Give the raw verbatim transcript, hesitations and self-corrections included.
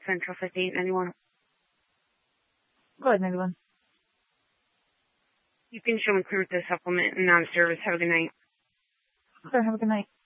Central fifty-eight ninety-one. Go ahead, ninety-one. You can show me clear with the supplement and non-service. Have a good night. Okay, have a good night.